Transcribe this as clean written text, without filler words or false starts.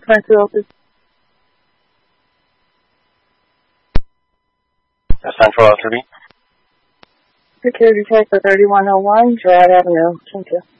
Central office. Central Office. Security check for 3101 Girard Avenue. Thank you.